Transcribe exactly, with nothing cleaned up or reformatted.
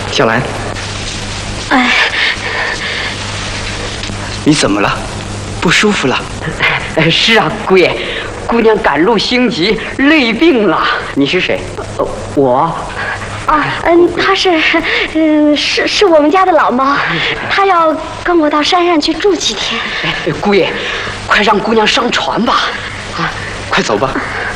小兰， 哎， 你怎么了？不舒服了？ 哎，是啊，姑爷，姑娘赶路心急，累病了。你是谁？呃、我。 啊，嗯，他是，嗯，是是我们家的老猫，他要跟我到山上去住几天。 哎，姑爷，快让姑娘上船吧！ 啊，快走吧。